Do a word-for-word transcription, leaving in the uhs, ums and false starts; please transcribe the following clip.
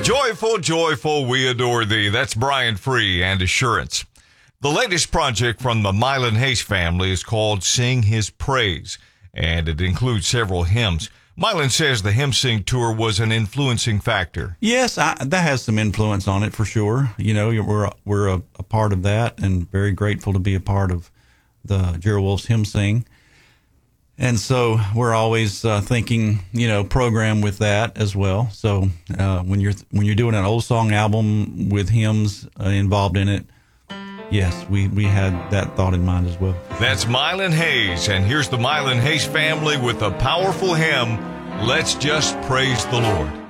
Joyful, joyful, we adore thee. That's Brian Free and Assurance. The latest project from the Mylon Hayes family is called Sing His Praise, and it includes several hymns. Mylon says the hymn sing tour was an influencing factor. Yes, I, that has some influence on it for sure. You know, we're we're a, a part of that, and very grateful to be a part of the Gerald Wolf's Hymn Sing. And so we're always uh, thinking, you know, program with that as well. So uh, when you're when you're doing an old song album with hymns uh, involved in it, yes, we, we had that thought in mind as well. That's Mylon Hayes, and here's the Mylon Hayes family with a powerful hymn, Let's Just Praise the Lord.